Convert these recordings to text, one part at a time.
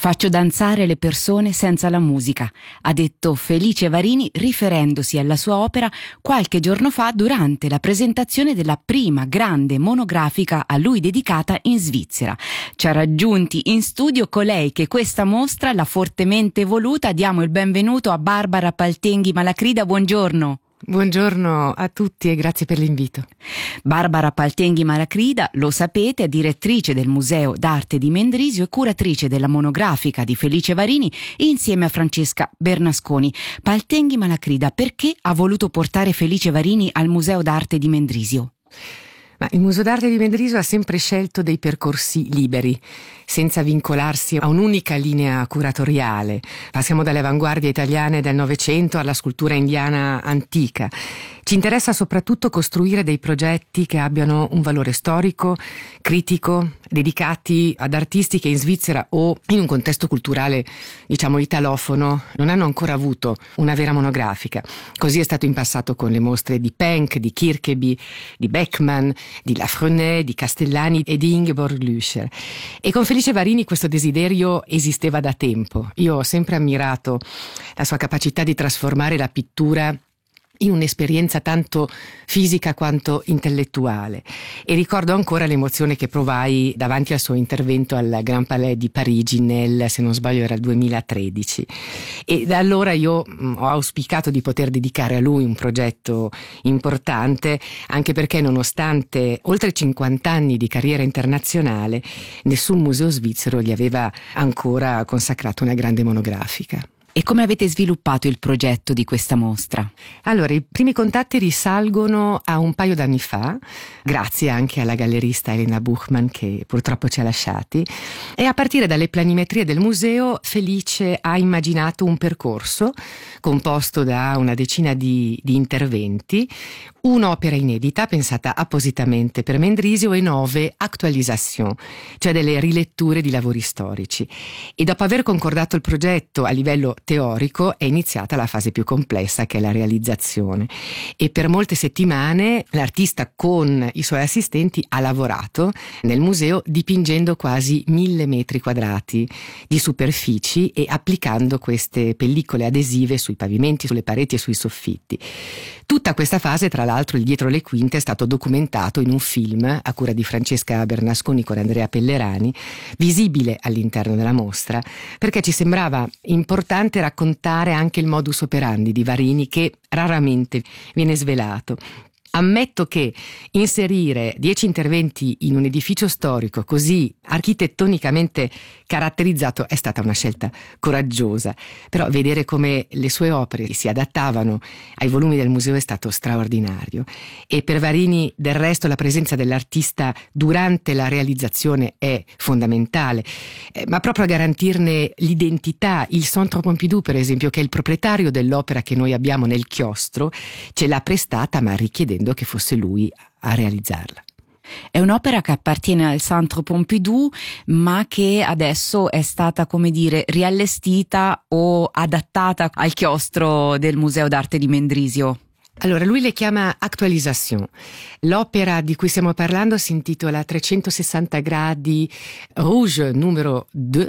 Faccio danzare le persone senza la musica, ha detto Felice Varini riferendosi alla sua opera qualche giorno fa durante la presentazione della prima grande monografica a lui dedicata in Svizzera. Ci ha raggiunti in studio colei che questa mostra l'ha fortemente voluta. Diamo il benvenuto a Barbara Paltenghi Malacrida, buongiorno. Buongiorno a tutti e grazie per l'invito. Barbara Paltenghi Malacrida, lo sapete, è direttrice del Museo d'Arte di Mendrisio e curatrice della monografica di Felice Varini insieme a Francesca Bernasconi. Paltenghi Malacrida, perché ha voluto portare Felice Varini al Museo d'Arte di Mendrisio? Ma il Museo d'Arte di Mendrisio ha sempre scelto dei percorsi liberi, senza vincolarsi a un'unica linea curatoriale. Passiamo dalle avanguardie italiane del Novecento alla scultura indiana antica. Ci interessa soprattutto costruire dei progetti che abbiano un valore storico, critico, dedicati ad artisti che in Svizzera o in un contesto culturale, diciamo, italofono, non hanno ancora avuto una vera monografica. Così è stato in passato con le mostre di Penck, di Kirkeby, di Beckmann, di Lafrenet, di Castellani e di Ingeborg Lüscher. E con Felice Varini questo desiderio esisteva da tempo. Io ho sempre ammirato la sua capacità di trasformare la pittura in un'esperienza tanto fisica quanto intellettuale, e ricordo ancora l'emozione che provai davanti al suo intervento al Grand Palais di Parigi se non sbaglio era il 2013, e da allora io ho auspicato di poter dedicare a lui un progetto importante, anche perché nonostante oltre 50 anni di carriera internazionale nessun museo svizzero gli aveva ancora consacrato una grande monografica. E come avete sviluppato il progetto di questa mostra? Allora, i primi contatti risalgono a un paio d'anni fa, grazie anche alla gallerista Elena Buchmann che purtroppo ci ha lasciati, e a partire dalle planimetrie del museo Felice ha immaginato un percorso composto da una decina di interventi, un'opera inedita pensata appositamente per Mendrisio e 9 actualisation, cioè delle riletture di lavori storici. E dopo aver concordato il progetto a livello teorico è iniziata la fase più complessa, che è la realizzazione, e per molte settimane l'artista con i suoi assistenti ha lavorato nel museo dipingendo quasi 1000 metri quadrati di superfici e applicando queste pellicole adesive sui pavimenti, sulle pareti e sui soffitti. Tutta questa fase, tra l'altro, il dietro le quinte è stato documentato in un film a cura di Francesca Bernasconi con Andrea Pellerani, visibile all'interno della mostra, perché ci sembrava importante raccontare anche il modus operandi di Varini, che raramente viene svelato. Ammetto che inserire 10 interventi in un edificio storico così architettonicamente caratterizzato è stata una scelta coraggiosa, però vedere come le sue opere si adattavano ai volumi del museo è stato straordinario. E per Varini, del resto, la presenza dell'artista durante la realizzazione è fondamentale, ma proprio a garantirne l'identità. Il Centre Pompidou, per esempio, che è il proprietario dell'opera che noi abbiamo nel chiostro, ce l'ha prestata, ma richiedendo che fosse lui a realizzarla. È un'opera che appartiene al Centre Pompidou, ma che adesso è stata, come dire, riallestita o adattata al chiostro del Museo d'Arte di Mendrisio. Allora, lui le chiama actualisation. L'opera di cui stiamo parlando si intitola 360 gradi Rouge numero 2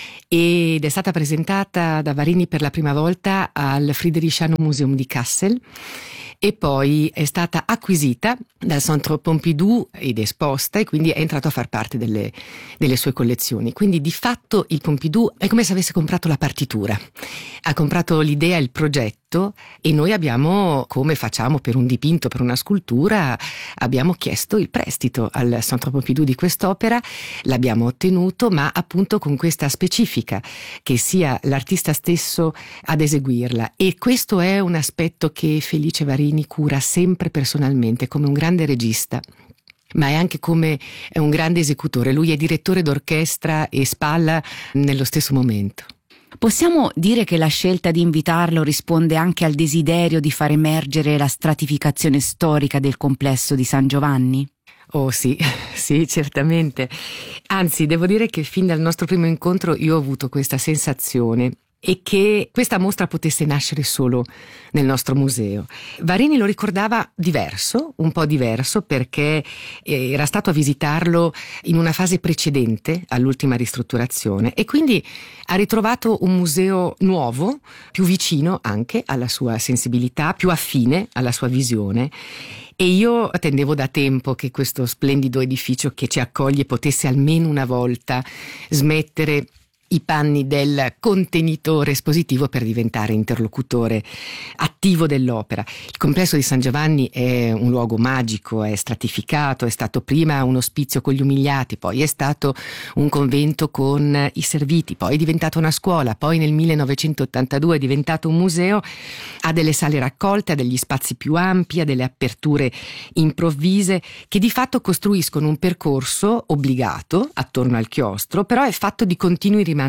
ed è stata presentata da Varini per la prima volta al Friedrichiano Museum di Kassel e poi è stata acquisita dal Centre Pompidou ed esposta, e quindi è entrato a far parte delle sue collezioni. Quindi di fatto il Pompidou è come se avesse comprato la partitura, ha comprato l'idea, il progetto, e noi abbiamo, come facciamo per un dipinto, per una scultura, abbiamo chiesto il prestito al Centre Pompidou di quest'opera, l'abbiamo ottenuto, ma appunto con questa specifica che sia l'artista stesso ad eseguirla, e questo è un aspetto che Felice Varini cura sempre personalmente come un grande regista, ma è anche come un grande esecutore. Lui è direttore d'orchestra e spalla nello stesso momento. Possiamo dire che la scelta di invitarlo risponde anche al desiderio di far emergere la stratificazione storica del complesso di San Giovanni? Oh sì, sì, certamente. Anzi, devo dire che fin dal nostro primo incontro io ho avuto questa sensazione. e che questa mostra potesse nascere solo nel nostro museo. Varini lo ricordava diverso, un po' diverso, perché era stato a visitarlo in una fase precedente all'ultima ristrutturazione e quindi ha ritrovato un museo nuovo, più vicino anche alla sua sensibilità, più affine alla sua visione. E io attendevo da tempo che questo splendido edificio che ci accoglie potesse almeno una volta smettere i panni del contenitore espositivo per diventare interlocutore attivo dell'opera. Il complesso di San Giovanni è un luogo magico, è stratificato, è stato prima un ospizio con gli umiliati, poi è stato un convento con i serviti, poi è diventato una scuola, poi nel 1982 è diventato un museo, ha delle sale raccolte, ha degli spazi più ampi, ha delle aperture improvvise che di fatto costruiscono un percorso obbligato attorno al chiostro, però è fatto di continui rimandi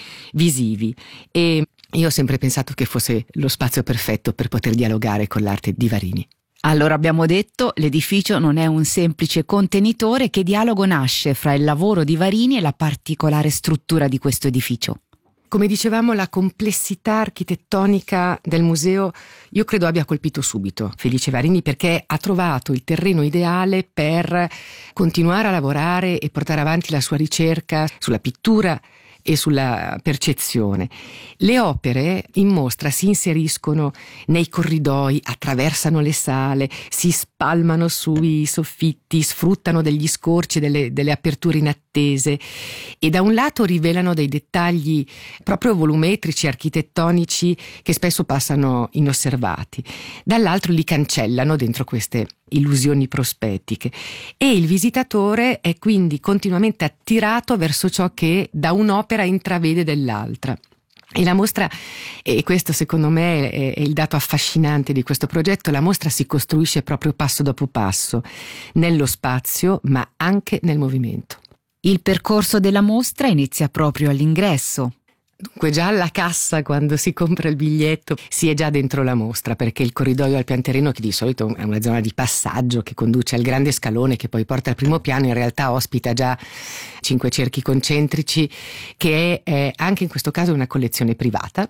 visivi e io ho sempre pensato che fosse lo spazio perfetto per poter dialogare con l'arte di Varini. Allora abbiamo detto, l'edificio non è un semplice contenitore. Che dialogo nasce fra il lavoro di Varini e la particolare struttura di questo edificio? Come dicevamo, la complessità architettonica del museo io credo abbia colpito subito Felice Varini, perché ha trovato il terreno ideale per continuare a lavorare e portare avanti la sua ricerca sulla pittura e sulla percezione. Le opere in mostra si inseriscono nei corridoi, attraversano le sale, si spalmano sui soffitti, sfruttano degli scorci, delle aperture inattese e da un lato rivelano dei dettagli proprio volumetrici, architettonici che spesso passano inosservati, dall'altro li cancellano dentro queste illusioni prospettiche e il visitatore è quindi continuamente attirato verso ciò che da un'opera intravede dell'altra. E la mostra, e questo secondo me è il dato affascinante di questo progetto, la mostra si costruisce proprio passo dopo passo, nello spazio ma anche nel movimento. Il percorso della mostra inizia proprio all'ingresso. Dunque già alla cassa, quando si compra il biglietto, si è già dentro la mostra, perché il corridoio al pianterreno, che di solito è una zona di passaggio che conduce al grande scalone che poi porta al primo piano, in realtà ospita già 5 cerchi concentrici, che è anche in questo caso una collezione privata.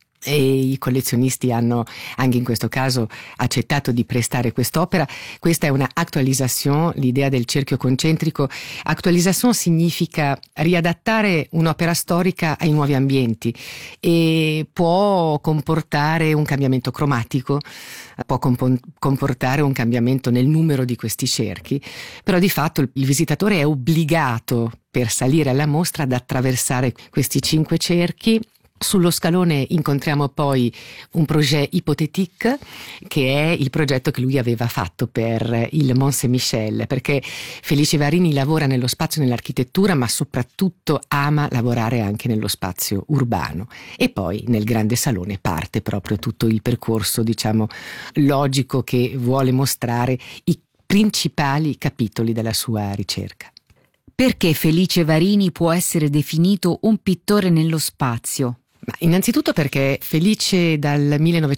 E i collezionisti hanno anche in questo caso accettato di prestare quest'opera. Questa è una actualisation, l'idea del cerchio concentrico. Actualisation significa riadattare un'opera storica ai nuovi ambienti e può comportare un cambiamento cromatico, può comportare un cambiamento nel numero di questi cerchi, però di fatto il visitatore è obbligato per salire alla mostra ad attraversare questi 5 cerchi. Sullo scalone incontriamo poi un projet hypothétique, che è il progetto che lui aveva fatto per il Mont Saint-Michel, perché Felice Varini lavora nello spazio e nell'architettura, ma soprattutto ama lavorare anche nello spazio urbano. E poi nel grande salone parte proprio tutto il percorso, diciamo, logico che vuole mostrare i principali capitoli della sua ricerca. Perché Felice Varini può essere definito un pittore nello spazio? Ma innanzitutto perché Felice dal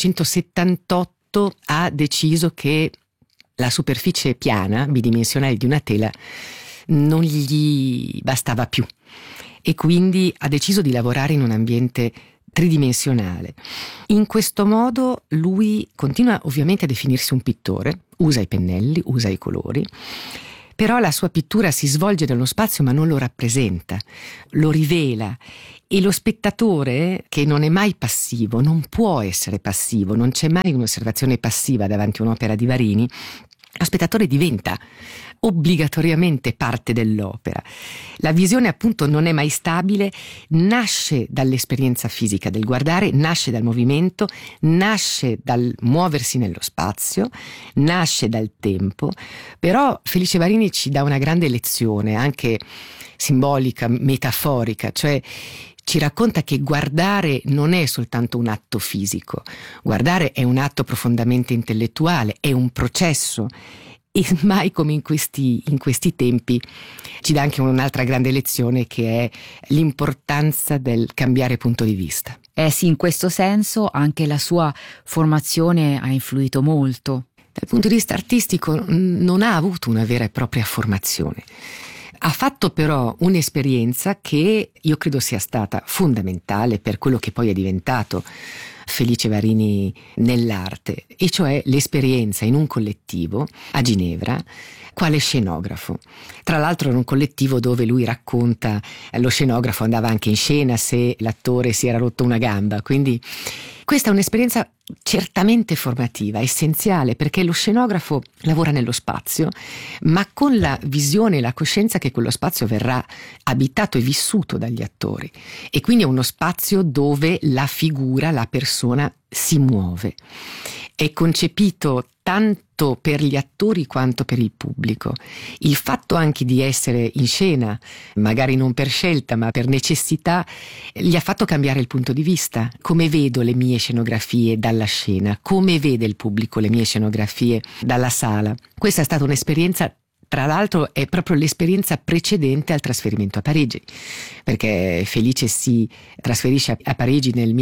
1978 ha deciso che la superficie piana, bidimensionale di una tela, non gli bastava più e quindi ha deciso di lavorare in un ambiente tridimensionale. In questo modo lui continua ovviamente a definirsi un pittore, usa i pennelli, usa i colori, però la sua pittura si svolge nello spazio ma non lo rappresenta, lo rivela. E lo spettatore, che non è mai passivo, non può essere passivo, non c'è mai un'osservazione passiva davanti a un'opera di Varini, lo spettatore diventa obbligatoriamente parte dell'opera. La visione appunto non è mai stabile, nasce dall'esperienza fisica del guardare, nasce dal movimento, nasce dal muoversi nello spazio, nasce dal tempo, però Felice Varini ci dà una grande lezione, anche simbolica, metaforica, cioè ci racconta che guardare non è soltanto un atto fisico, guardare è un atto profondamente intellettuale, è un processo. E mai come in questi tempi ci dà anche un'altra grande lezione, che è l'importanza del cambiare punto di vista. Sì, in questo senso anche la sua formazione ha influito molto. Dal punto di vista artistico non ha avuto una vera e propria formazione. Ha fatto però un'esperienza che io credo sia stata fondamentale per quello che poi è diventato Felice Varini nell'arte, e cioè l'esperienza in un collettivo a Ginevra quale scenografo. Tra l'altro era un collettivo dove lui racconta, lo scenografo andava anche in scena se l'attore si era rotto una gamba, quindi questa è un'esperienza certamente formativa, essenziale, perché lo scenografo lavora nello spazio, ma con la visione e la coscienza che quello spazio verrà abitato e vissuto dagli attori, e quindi è uno spazio dove la figura, la persona si muove. È concepito tanto per gli attori quanto per il pubblico. Il fatto anche di essere in scena, magari non per scelta ma per necessità, gli ha fatto cambiare il punto di vista. Come vedo le mie scenografie dalla scena, come vede il pubblico le mie scenografie dalla sala. Questa è stata un'esperienza, tra l'altro è proprio l'esperienza precedente al trasferimento a Parigi, perché Felice si trasferisce a Parigi nel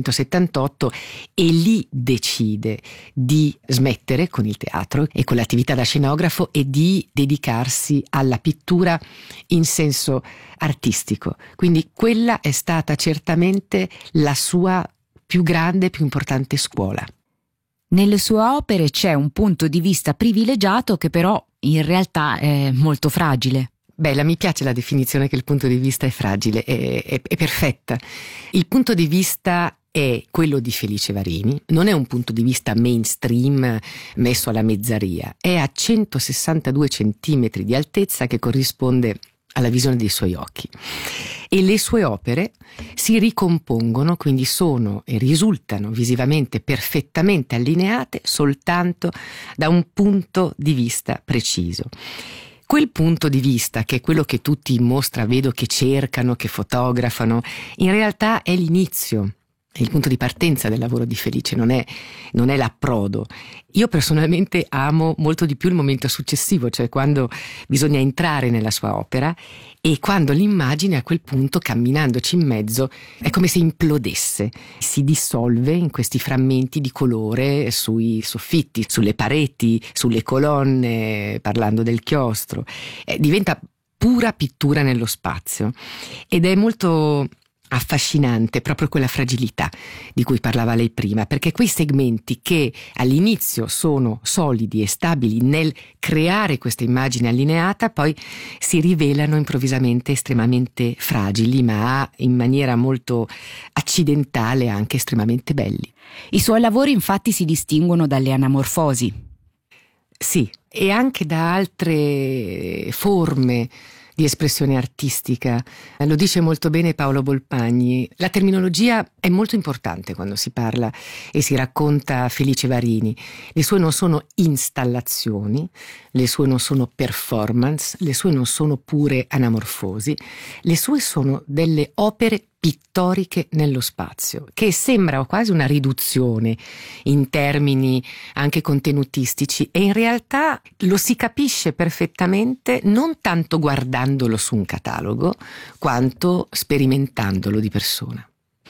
1978 e lì decide di smettere con il teatro e con l'attività da scenografo e di dedicarsi alla pittura in senso artistico. Quindi quella è stata certamente la sua più grande, più importante scuola. Nelle sue opere c'è un punto di vista privilegiato che però in realtà è molto fragile. Bella, mi piace la definizione che il punto di vista è fragile, è perfetta. Il punto di vista è quello di Felice Varini, non è un punto di vista mainstream messo alla mezzaria, è a 162 centimetri di altezza che corrisponde alla visione dei suoi occhi. E le sue opere si ricompongono, quindi sono e risultano visivamente perfettamente allineate soltanto da un punto di vista preciso. Quel punto di vista, che è quello che tutti in mostra vedo che cercano, che fotografano, in realtà è l'inizio, è il punto di partenza del lavoro di Felice, non è l'approdo. Io personalmente amo molto di più il momento successivo, cioè quando bisogna entrare nella sua opera e quando l'immagine a quel punto, camminandoci in mezzo, è come se implodesse, si dissolve in questi frammenti di colore sui soffitti, sulle pareti, sulle colonne, parlando del chiostro. Diventa pura pittura nello spazio ed è molto affascinante proprio quella fragilità di cui parlava lei prima, perché quei segmenti che all'inizio sono solidi e stabili nel creare questa immagine allineata poi si rivelano improvvisamente estremamente fragili, ma in maniera molto accidentale anche estremamente belli. I suoi lavori infatti si distinguono dalle anamorfosi. Sì, e anche da altre forme di espressione artistica. Lo dice molto bene Paolo Bolpagni. La terminologia è molto importante quando si parla e si racconta Felice Varini. Le sue non sono installazioni, le sue non sono performance, le sue non sono pure anamorfosi, le sue sono delle opere pittoriche nello spazio, che sembra quasi una riduzione in termini anche contenutistici, e in realtà lo si capisce perfettamente non tanto guardandolo su un catalogo quanto sperimentandolo di persona.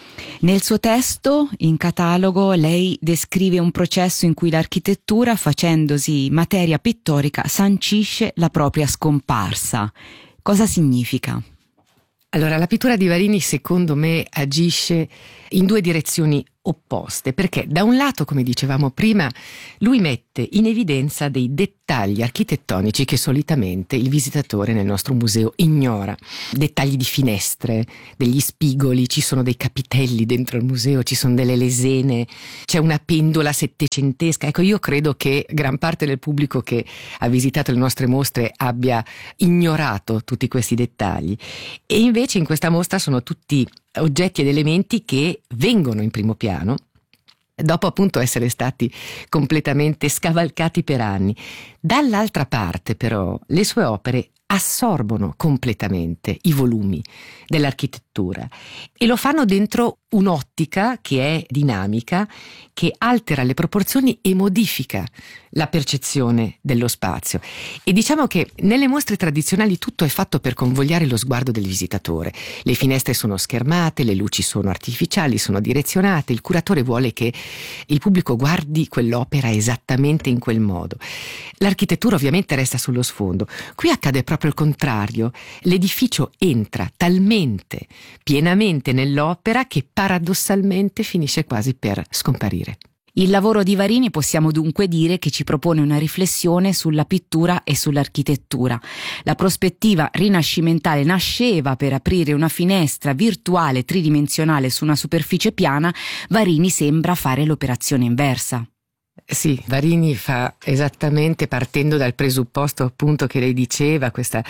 Nel suo testo, in catalogo, lei descrive un processo in cui l'architettura, facendosi materia pittorica, sancisce la propria scomparsa. Cosa significa? Allora, la pittura di Varini secondo me agisce in due direzioni opposte, perché da un lato, come dicevamo prima, lui mette in evidenza dei dettagli architettonici che solitamente il visitatore nel nostro museo ignora. Dettagli di finestre, degli spigoli, ci sono dei capitelli dentro il museo, ci sono delle lesene, c'è una pendola settecentesca. Ecco, io credo che gran parte del pubblico che ha visitato le nostre mostre abbia ignorato tutti questi dettagli, e invece in questa mostra sono tutti oggetti ed elementi che vengono in primo piano dopo appunto essere stati completamente scavalcati per anni. Dall'altra parte però le sue opere assorbono completamente i volumi dell'architettura e lo fanno dentro un'ottica che è dinamica, che altera le proporzioni e modifica la percezione dello spazio. E diciamo che nelle mostre tradizionali tutto è fatto per convogliare lo sguardo del visitatore. Le finestre sono schermate, le luci sono artificiali, sono direzionate, il curatore vuole che il pubblico guardi quell'opera esattamente in quel modo. L'architettura ovviamente resta sullo sfondo. Qui accade proprio proprio il contrario. L'edificio entra talmente pienamente nell'opera che paradossalmente finisce quasi per scomparire. Il lavoro di Varini possiamo dunque dire che ci propone una riflessione sulla pittura e sull'architettura. La prospettiva rinascimentale nasceva per aprire una finestra virtuale tridimensionale su una superficie piana. Varini sembra fare l'operazione inversa. Sì, Varini fa esattamente, partendo dal presupposto appunto che lei diceva, questa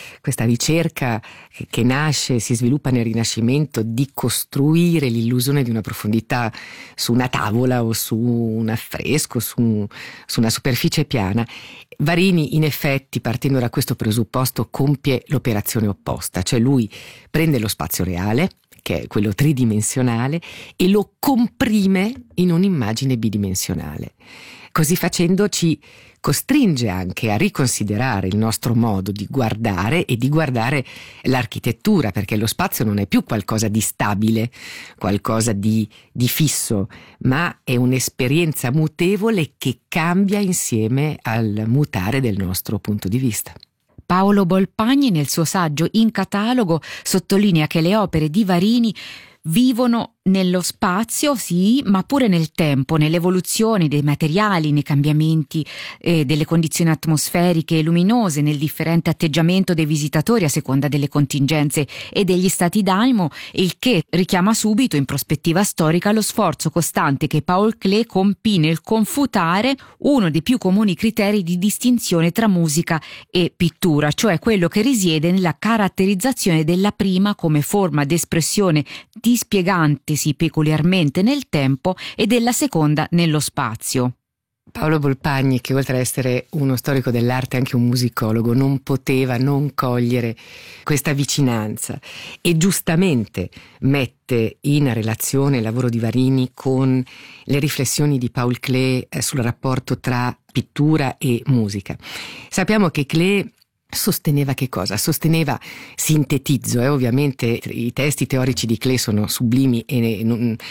ricerca che nasce, si sviluppa nel Rinascimento, di costruire l'illusione di una profondità su una tavola o su un affresco, su una superficie piana. Varini, in effetti, partendo da questo presupposto, compie l'operazione opposta, cioè lui prende lo spazio reale, che è quello tridimensionale, e lo comprime in un'immagine bidimensionale. Così facendo ci costringe anche a riconsiderare il nostro modo di guardare e di guardare l'architettura, perché lo spazio non è più qualcosa di stabile, qualcosa di fisso, ma è un'esperienza mutevole che cambia insieme al mutare del nostro punto di vista. Paolo Bolpagni, nel suo saggio In catalogo, sottolinea che le opere di Varini vivono nello spazio, sì, ma pure nel tempo, nell'evoluzione dei materiali, nei cambiamenti delle condizioni atmosferiche e luminose, nel differente atteggiamento dei visitatori a seconda delle contingenze e degli stati d'animo, il che richiama subito in prospettiva storica lo sforzo costante che Paul Klee compì nel confutare uno dei più comuni criteri di distinzione tra musica e pittura, cioè quello che risiede nella caratterizzazione della prima come forma d'espressione dispieganti peculiarmente nel tempo e della seconda nello spazio. Paolo Bolpagni, che oltre a essere uno storico dell'arte è anche un musicologo, non poteva non cogliere questa vicinanza e giustamente mette in relazione il lavoro di Varini con le riflessioni di Paul Klee sul rapporto tra pittura e musica. Sappiamo che Klee sosteneva che cosa? Sosteneva, sintetizzo, ovviamente i testi teorici di Klee sono sublimi e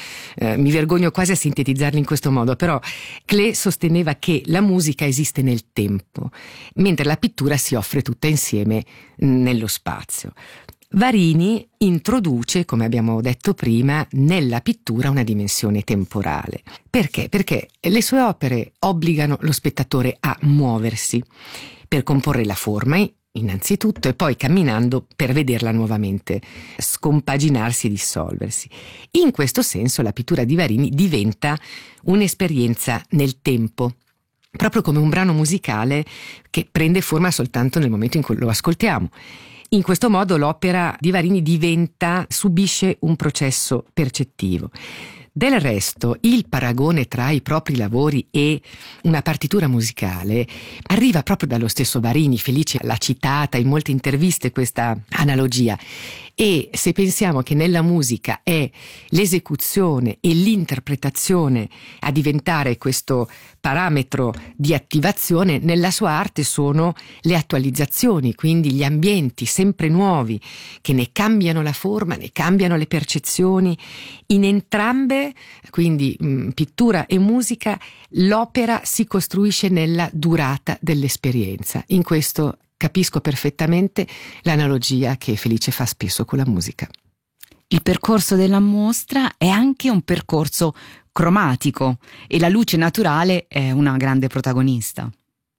mi vergogno quasi a sintetizzarli in questo modo, però Klee sosteneva che la musica esiste nel tempo, mentre la pittura si offre tutta insieme nello spazio. Varini introduce, come abbiamo detto prima, nella pittura una dimensione temporale. Perché? Perché le sue opere obbligano lo spettatore a muoversi per comporre la forma innanzitutto e poi camminando per vederla nuovamente scompaginarsi e dissolversi. In questo senso la pittura di Varini diventa un'esperienza nel tempo, proprio come un brano musicale che prende forma soltanto nel momento in cui lo ascoltiamo. In questo modo l'opera di Varini subisce un processo percettivo. Del resto, il paragone tra i propri lavori e una partitura musicale arriva proprio dallo stesso Varini. Felice l'ha citata in molte interviste questa analogia. E se pensiamo che nella musica è l'esecuzione e l'interpretazione a diventare questo parametro di attivazione, nella sua arte sono le attualizzazioni, quindi gli ambienti sempre nuovi che ne cambiano la forma, ne cambiano le percezioni. In entrambe, quindi pittura e musica, l'opera si costruisce nella durata dell'esperienza. In questo capisco perfettamente l'analogia che Felice fa spesso con la musica. Il percorso della mostra è anche un percorso cromatico e la luce naturale è una grande protagonista.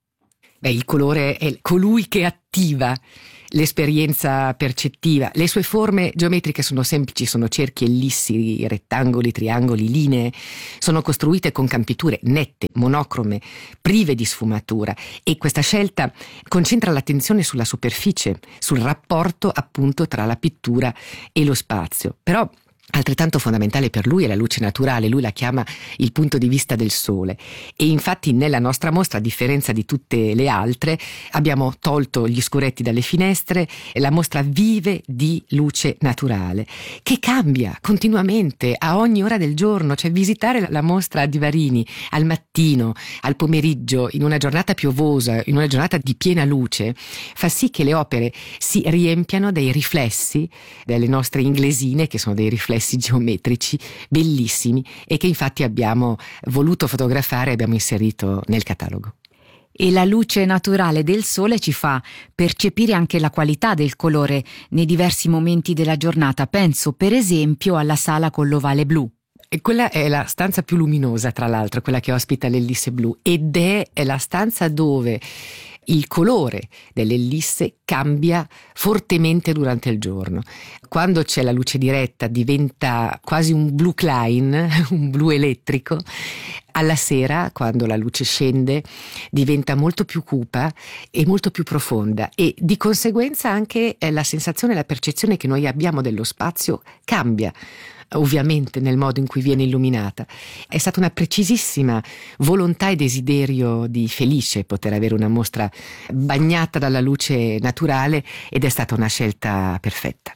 Il colore è colui che attiva l'esperienza percettiva. Le sue forme geometriche sono semplici, sono cerchi, ellissi, rettangoli, triangoli, linee. Sono costruite con campiture nette, monocrome, prive di sfumatura, e questa scelta concentra l'attenzione sulla superficie, sul rapporto appunto tra la pittura e lo spazio. Però altrettanto fondamentale per lui è la luce naturale, lui la chiama il punto di vista del sole, e infatti nella nostra mostra, a differenza di tutte le altre, abbiamo tolto gli scuretti dalle finestre e la mostra vive di luce naturale che cambia continuamente a ogni ora del giorno. Cioè visitare la mostra di Varini al mattino, al pomeriggio, in una giornata piovosa, in una giornata di piena luce, fa sì che le opere si riempiano dei riflessi delle nostre inglesine, che sono dei riflessi geometrici bellissimi e che infatti abbiamo voluto fotografare e abbiamo inserito nel catalogo. E la luce naturale del sole ci fa percepire anche la qualità del colore nei diversi momenti della giornata. Penso per esempio alla sala con l'ovale blu. E quella è la stanza più luminosa, tra l'altro, quella che ospita l'ellisse blu, ed è la stanza dove il colore dell'ellisse cambia fortemente durante il giorno. Quando c'è la luce diretta diventa quasi un blu Klein, un blu elettrico. Alla sera, quando la luce scende, diventa molto più cupa e molto più profonda, e di conseguenza anche la sensazione e la percezione che noi abbiamo dello spazio cambia, ovviamente, nel modo in cui viene illuminata. È stata una precisissima volontà e desiderio di Felice poter avere una mostra bagnata dalla luce naturale, ed è stata una scelta perfetta.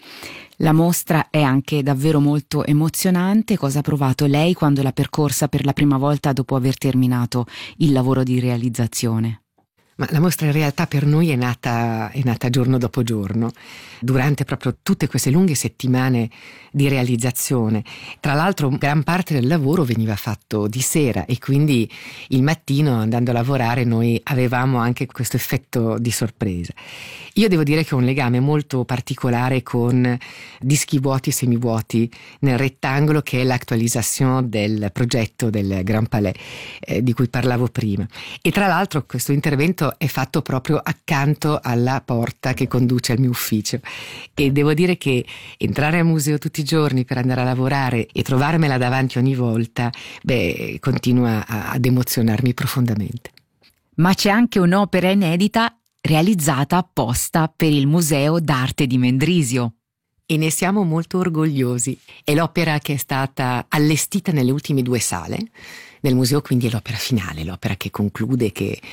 La mostra è anche davvero molto emozionante. Cosa ha provato lei quando l'ha percorsa per la prima volta dopo aver terminato il lavoro di realizzazione? Ma la mostra in realtà per noi è nata giorno dopo giorno, durante proprio tutte queste lunghe settimane di realizzazione. Tra l'altro gran parte del lavoro veniva fatto di sera, e quindi il mattino, andando a lavorare, noi avevamo anche questo effetto di sorpresa. Io devo dire che ho un legame molto particolare con dischi vuoti e semivuoti nel rettangolo, che è l'attualizzazione del progetto del Grand Palais di cui parlavo prima. E tra l'altro questo intervento è fatto proprio accanto alla porta che conduce al mio ufficio, e devo dire che entrare al museo tutti i giorni per andare a lavorare e trovarmela davanti ogni volta, continua ad emozionarmi profondamente. Ma c'è anche un'opera inedita realizzata apposta per il Museo d'Arte di Mendrisio. E ne siamo molto orgogliosi. È l'opera che è stata allestita nelle ultime 2 sale del museo, quindi è l'opera finale, l'opera che conclude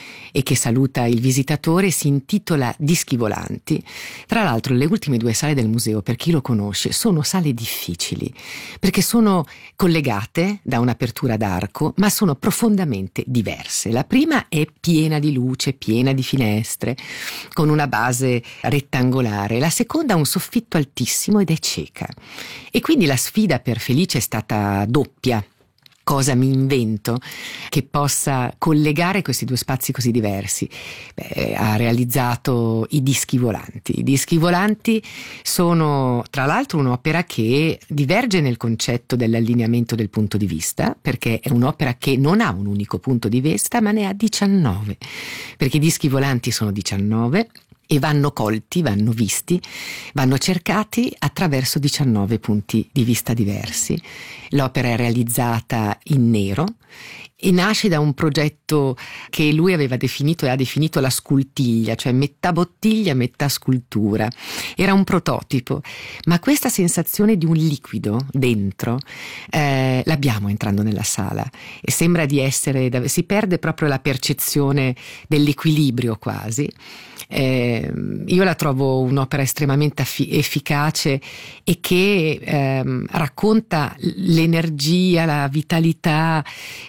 e che saluta il visitatore. Si intitola Dischi volanti. Tra l'altro le ultime 2 sale del museo, per chi lo conosce, sono sale difficili, perché sono collegate da un'apertura d'arco, ma sono profondamente diverse. La prima è piena di luce, piena di finestre, con una base rettangolare. La seconda ha un soffitto altissimo ed è cieca. E quindi la sfida per Felice è stata doppia. Cosa mi invento che possa collegare questi 2 spazi così diversi? Ha realizzato i dischi volanti. I dischi volanti sono tra l'altro un'opera che diverge nel concetto dell'allineamento del punto di vista, perché è un'opera che non ha un unico punto di vista, ma ne ha 19, perché i dischi volanti sono 19 e vanno colti, vanno visti, vanno cercati attraverso 19 punti di vista diversi. L'opera è realizzata in nero e nasce da un progetto che lui aveva definito e ha definito la scultiglia, cioè metà bottiglia, metà scultura. Era un prototipo, ma questa sensazione di un liquido dentro l'abbiamo entrando nella sala, e sembra di essere, si perde proprio la percezione dell'equilibrio quasi. Io la trovo un'opera estremamente efficace e che racconta l'energia, la vitalità,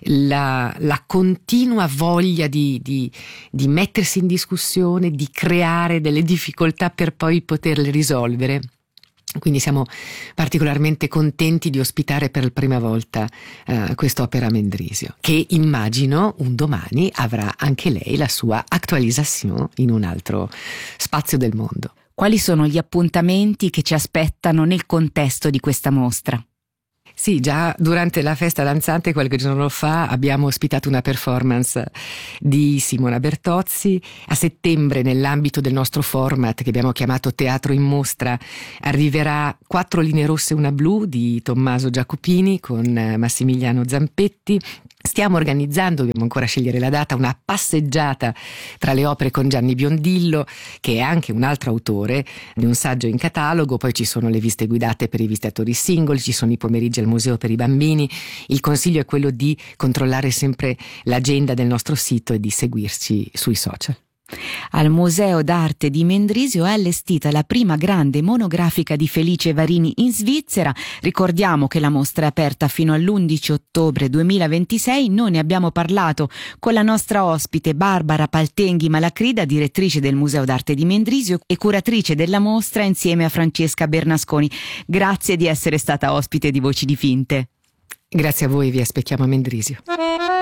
la continua voglia di mettersi in discussione, di creare delle difficoltà per poi poterle risolvere. Quindi siamo particolarmente contenti di ospitare per la prima volta quest'opera a Mendrisio, che immagino un domani avrà anche lei la sua attualizzazione in un altro spazio del mondo. Quali sono gli appuntamenti che ci aspettano nel contesto di questa mostra? Sì, già durante la festa danzante qualche giorno fa abbiamo ospitato una performance di Simona Bertozzi. A settembre, nell'ambito del nostro format che abbiamo chiamato Teatro in Mostra, arriverà 4 linee rosse e una blu di Tommaso Giacopini con Massimiliano Zampetti. Stiamo organizzando, dobbiamo ancora scegliere la data, una passeggiata tra le opere con Gianni Biondillo, che è anche un altro autore di un saggio in catalogo. Poi ci sono le visite guidate per i visitatori single, ci sono i pomeriggi al museo per i bambini. Il consiglio è quello di controllare sempre l'agenda del nostro sito e di seguirci sui social. Al Museo d'Arte di Mendrisio è allestita la prima grande monografica di Felice Varini in Svizzera. Ricordiamo che la mostra è aperta fino all'11 ottobre 2026. Noi ne abbiamo parlato con la nostra ospite Barbara Paltenghi Malacrida, direttrice del Museo d'Arte di Mendrisio e curatrice della mostra insieme a Francesca Bernasconi. Grazie di essere stata ospite di Voci di Finte. Grazie a voi, vi aspettiamo a Mendrisio.